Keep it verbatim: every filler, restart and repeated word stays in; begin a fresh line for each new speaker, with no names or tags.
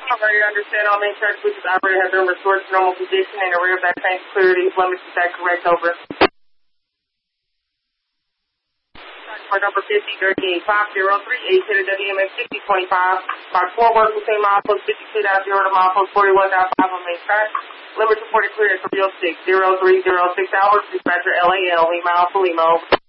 Already understand all main tracks, which is operator has been restored to normal position and the rear back tank clear. These limits is that correct? Over. For number fifty, thirty-eight, five zero three eight to the W M X sixty twenty-five. Box four work between milepost fifty-two point zero to milepost forty-one point five on main track. Limit reported clear at three oh six, zero three zero six hours. Dispatcher L A L, Lima Alpha Lima.